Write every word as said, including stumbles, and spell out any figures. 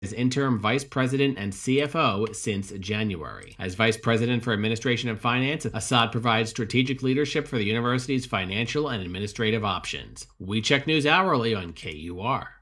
as interim vice president and C F O since January. As vice president for administration and finance, Assad provides strategic leadership for the university's financial and administrative options. We check news hourly on K U R.